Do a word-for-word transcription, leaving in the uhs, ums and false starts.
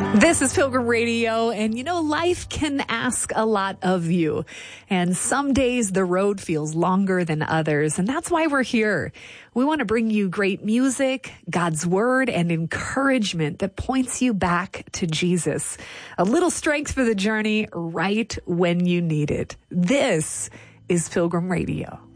This is Pilgrim Radio, and you know, life can ask a lot of you. And some days the road feels longer than others, and that's why we're here. We want to bring you great music, God's word, and encouragement that points you back to Jesus. A little strength for the journey right when you need it. This is Pilgrim Radio.